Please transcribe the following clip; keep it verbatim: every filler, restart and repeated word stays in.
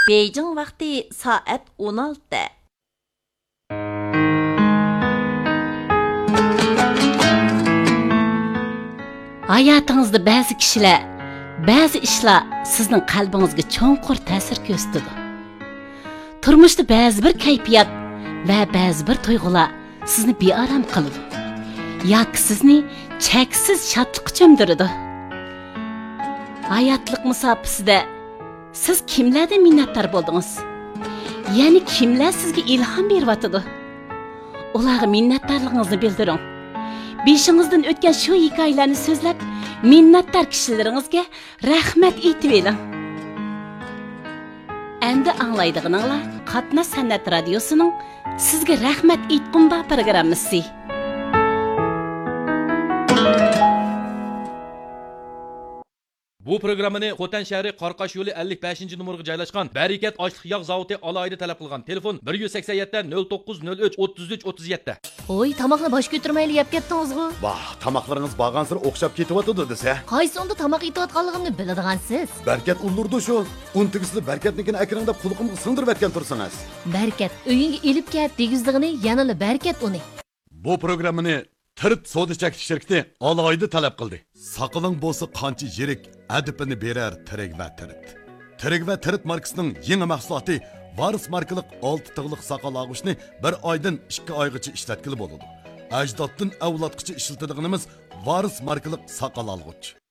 Beijing vaqti soat o'n olti. Hayatınızda bazı kişiler, bazı işler sizin kalbinizge çoğunqur ta'sir ko'rsatadi. Turmushda bazı bir kayfiyat va bazı bir tuyg'ular sizni bearam qiladi. Yoki sizni cheksiz shodlikqa cho'mdiradi. Hayotlik musofasida siz kimlardan minnatdor bo'ldingiz? Ya'ni kimlar sizga ilhom beryotdi? Ularga minnatdorligingizni bildiring. Beshingizdan o'tgan shu hikoyalarni so'zlab, minnatdor kishilaringizga rahmat aytib eling. Endi anglaydiganinglar Qatnash san'at radiosining sizga rahmat aytqumba programmasi. Bu programmani Xotan shahri Qarqash yo'li ellik beshinchi numaraga joylashgan Barakat ochliq yog' zavodi alohida talab qilgan. Telefon bir yuz sakson yetti nol to'qqiz nol uch o'ttiz uch o'ttiz yetti. Oy, tamoqni bosh ko'tarmayli yeb ketdingiz-ku. Vah, tamoqlaringiz borgan sir o'xshab ketyapti desa. Qaysi onda tamoq yeyotganligimni biladigansiz? Barakat ulurdi shu. Un tigisli Barakatnikini akring deb qulqimga sindirib etgan tursangiz. Barakat uyingga elib ket degizdigini yanali Barakat uni. Bu programmani Tirt soda chekish shirkati alohida talab qildi. Saqaling bo'lsa qancha yirik adipini berar Tirik va Tirt. Tirik va Tirt markasining yangi mahsuloti Varis markalik olti tig'liq saqal og'ishni bir oydan ikki oygacha ishlatkili bo'ladi. Ajdoddan avlodgacha ishlatadiganimiz Varis markalik saqal olg'ich.